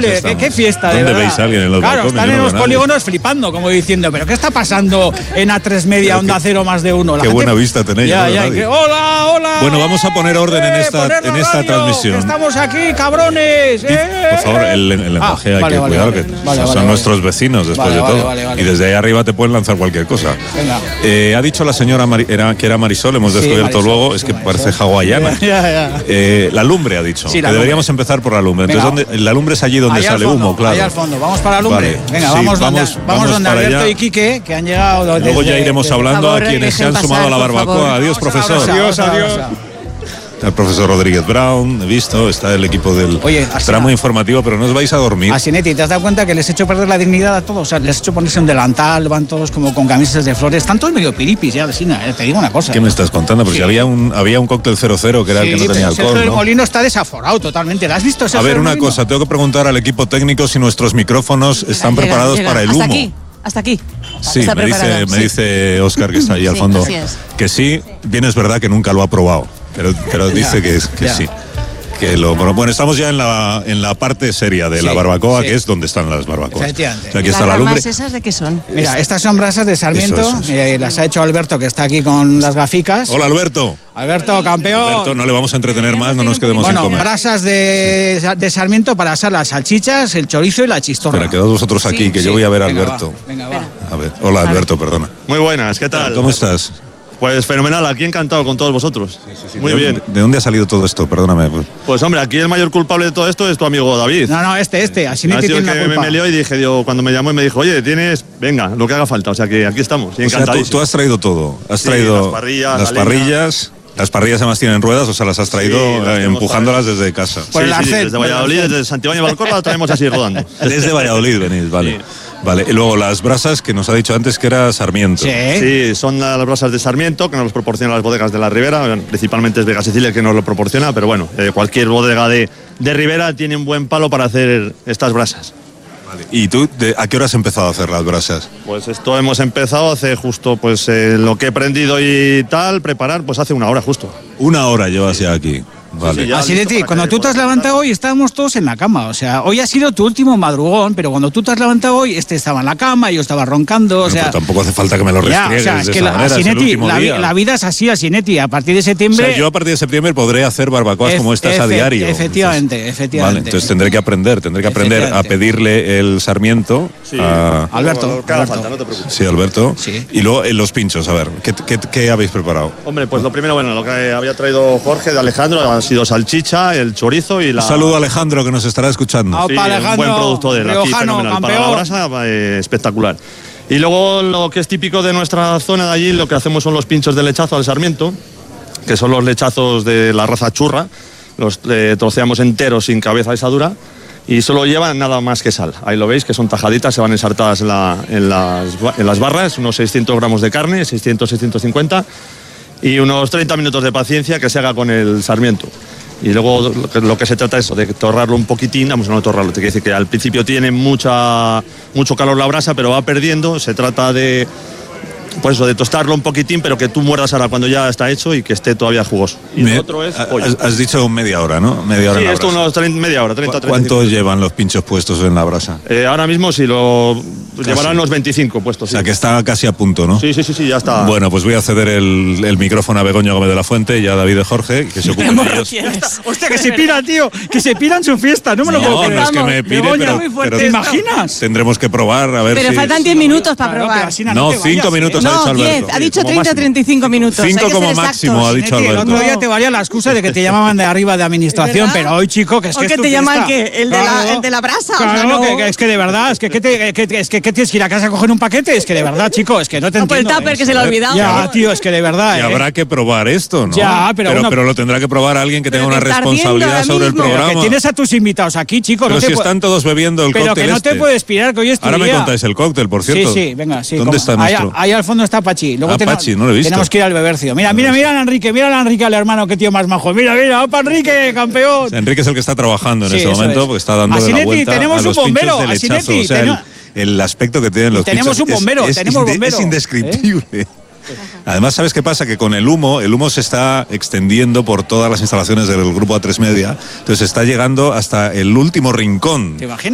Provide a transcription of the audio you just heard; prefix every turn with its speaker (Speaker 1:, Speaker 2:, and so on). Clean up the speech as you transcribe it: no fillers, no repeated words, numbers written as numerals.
Speaker 1: increíble, qué fiesta, de
Speaker 2: ¿Dónde
Speaker 1: verdad.
Speaker 2: veis a alguien en los balcones?
Speaker 1: Están en los polígonos flipando, como diciendo, ¿pero qué está pasando en A3 Media, Onda Cero, más de uno?
Speaker 2: Qué buena vista tenéis.
Speaker 1: Hola, hola.
Speaker 2: Bueno, vamos a poner orden en esta transmisión.
Speaker 1: Estamos aquí, cabrones.
Speaker 2: Por favor, el lenguaje hay que cuidar, que son nuestros vecinos después de todo. Y desde ahí arriba te pueden lanzar cualquier cosa. Ha dicho la señora que era Marisol, hemos descubierto luego, es que parece hawaiana. La lumbre ha dicho, que deberíamos empezar por la lumbre. Entonces, la lumbre es allí donde sale humo, claro.
Speaker 1: Ahí al fondo, vamos para la lumbre. Venga, vamos donde Alberto y Quique, que han llegado.
Speaker 2: Luego ya iremos hablando a quienes se han sumado a la barbacoa. Adiós, profesor.
Speaker 1: Adiós.
Speaker 2: Está el profesor Rodríguez Brown, he visto, está el equipo del tramo informativo, pero no os vais a dormir.
Speaker 1: Asinetti, ¿te has dado cuenta que les he hecho perder la dignidad a todos? O sea, les he hecho ponerse un delantal, van todos como con camisas de flores, están todos medio piripis ya, vecina, te digo una cosa.
Speaker 2: ¿Qué me estás contando? Porque había un cóctel 00 que era el que no tenía alcohol,
Speaker 1: el Molino está desaforado totalmente, ¿lo has visto?
Speaker 2: A ver, una cosa, tengo que preguntar al equipo técnico si nuestros micrófonos están preparados para el humo.
Speaker 3: Hasta aquí.
Speaker 2: Sí, me dice Óscar, que está ahí al fondo, que sí, bien es verdad que nunca lo ha probado. Pero dice que sí. Bueno, estamos ya en la parte seria de la barbacoa, que es donde están las barbacoas.
Speaker 1: Efectivamente.
Speaker 2: O sea, aquí está la lumbre.
Speaker 3: ¿Esas de qué son?
Speaker 1: Mira, estas son brasas de Sarmiento, eso. Las ha hecho Alberto, que está aquí con las gaficas.
Speaker 2: Hola, Alberto.
Speaker 1: Alberto, campeón.
Speaker 2: Alberto, no le vamos a entretener más, no nos quedemos sin comer.
Speaker 1: Brasas de Sarmiento para asar las salchichas, el chorizo y la chistorra.
Speaker 2: Espera, quedaos vosotros aquí, que yo voy a ver a Alberto.
Speaker 1: Venga, va.
Speaker 2: A ver. Hola, Alberto, perdona.
Speaker 4: Muy buenas, ¿qué tal?
Speaker 2: ¿Cómo estás?
Speaker 4: Pues fenomenal, aquí encantado con todos vosotros. Sí. Muy bien.
Speaker 2: ¿De dónde ha salido todo esto? Perdóname.
Speaker 4: Pues hombre, aquí el mayor culpable de todo esto es tu amigo David.
Speaker 1: No, Asinetti tiene la culpa.
Speaker 4: Me lió y dije, cuando me llamó y me dijo, oye, venga, lo que haga falta. O sea que aquí estamos, y encantadísimo.
Speaker 2: O sea, tú has traído todo. Has traído las parrillas. Las parrillas además tienen ruedas, o sea, las has traído empujándolas desde casa.
Speaker 4: Desde Valladolid, desde Santibáñez de Valcor, las traemos así rodando.
Speaker 2: Desde Valladolid venís, vale. Sí. Vale, y luego las brasas que nos ha dicho antes que era Sarmiento.
Speaker 4: Sí, son las brasas de Sarmiento que nos proporcionan las bodegas de la Ribera, principalmente es Vega Sicilia que nos lo proporciona, pero bueno, cualquier bodega de Ribera tiene un buen palo para hacer estas brasas.
Speaker 2: Vale. ¿Y tú a qué hora has empezado a hacer las brasas?
Speaker 4: Pues esto hemos empezado hace justo lo que he aprendido y tal, preparar, pues hace una hora justo.
Speaker 2: Una hora llevas ya aquí. Vale.
Speaker 1: Asinetti, cuando tú te has levantado hoy estábamos todos en la cama, o sea, hoy ha sido tu último madrugón, pero cuando tú te has levantado hoy, estaba en la cama, yo estaba roncando, o sea...
Speaker 2: Pero tampoco hace falta que me lo restriegues
Speaker 1: es que Asinetti, la vida es así, Asinetti, a partir de septiembre...
Speaker 2: O sea, yo a partir de septiembre podré hacer barbacoas como estas a diario.
Speaker 1: Efectivamente.
Speaker 2: Vale, entonces tendré que aprender a pedirle el Sarmiento a...
Speaker 1: Alberto.
Speaker 4: Falta, no te preocupes.
Speaker 2: Sí, Alberto. Sí. Y luego los pinchos, a ver, ¿qué habéis preparado?
Speaker 4: Hombre, pues lo primero, lo que había traído Jorge de Alejandro ha sido salchicha, el chorizo y la...
Speaker 2: Un saludo a Alejandro, que nos estará escuchando.
Speaker 4: Sí, un buen producto de él, aquí fenomenal, para la brasa, espectacular. Y luego lo que es típico de nuestra zona de allí, lo que hacemos son los pinchos de lechazo al Sarmiento, que son los lechazos de la raza churra, los troceamos enteros sin cabeza y asadura, y solo llevan nada más que sal. Ahí lo veis, que son tajaditas, se van ensartadas en las barras, unos 600 gramos de carne, 600-650, y unos 30 minutos de paciencia que se haga con el Sarmiento. Y luego lo que se trata es de torrarlo un poquitín, no torrarlo, te quiere decir que al principio tiene mucho calor la brasa, pero va perdiendo, se trata de tostarlo un poquitín, pero que tú muerdas ahora cuando ya está hecho y que esté todavía jugoso. Y lo otro es pollo.
Speaker 2: Has dicho media hora, ¿no? Media hora.
Speaker 4: Sí, esto media hora, 30
Speaker 2: ¿Cuánto llevan los pinchos puestos en la brasa?
Speaker 4: Ahora mismo llevarán los 25 puestos.
Speaker 2: O sea, que está casi a punto, ¿no?
Speaker 4: Sí, ya está.
Speaker 2: Bueno, pues voy a ceder el micrófono a Begoña Gómez de la Fuente y a David de Jorge, que se ocupen de ellos.
Speaker 1: Hostia, que se piran, tío, que se piran su fiesta, no me lo puedo creer.
Speaker 2: No es que me pire, pero
Speaker 1: ¿te imaginas?
Speaker 2: Tendremos que probar, a ver
Speaker 3: pero
Speaker 2: si...
Speaker 3: faltan 10 minutos para probar.
Speaker 2: No, 5 minutos ha dicho Alberto.
Speaker 3: 10, ha dicho 30-35 minutos.
Speaker 2: 5 como máximo, ha dicho Alberto.
Speaker 1: El otro día te valía la excusa de que te llamaban de arriba de administración, pero hoy, chico, que es que
Speaker 3: ¿o que te llaman qué? ¿El de la brasa?
Speaker 1: Claro, es que de verdad, es que tienes que ir a casa a coger un paquete, es que de verdad, chico, es que no te entiendo.
Speaker 3: Por el tupper que se le ha olvidado.
Speaker 1: Ya, tío, es que de verdad.
Speaker 2: Y habrá que probar esto, ¿no?
Speaker 1: Ya,
Speaker 2: pero lo tendrá que probar alguien que tenga una responsabilidad sobre el programa.
Speaker 1: Que tienes a tus invitados aquí, chico.
Speaker 2: Pero si están todos bebiendo el cóctel.
Speaker 1: Pero que no te puedes pirar, que hoy es tu día.
Speaker 2: Ahora me contáis el cóctel, por cierto.
Speaker 1: Sí, venga, sí.
Speaker 2: ¿Dónde está nuestro?
Speaker 1: Ahí al fondo está Pachi.
Speaker 2: Pachi, no lo he visto.
Speaker 1: Tenemos que ir al Bebercio. Mira a Enrique, al hermano, qué tío más majo. Mira, opa Enrique, campeón.
Speaker 2: Enrique es el que está trabajando en este momento, porque está dando la vuelta
Speaker 1: tenemos
Speaker 2: a los
Speaker 1: un bombero,
Speaker 2: pinchos de lechazo. O sea, el aspecto que tienen los
Speaker 1: tenemos
Speaker 2: pinchos
Speaker 1: un bombero,
Speaker 2: es indescriptible. Además, ¿sabes qué pasa? Que con el humo se está extendiendo por todas las instalaciones del grupo A3 Media, entonces está llegando hasta el último rincón.
Speaker 1: ¿Te imaginas?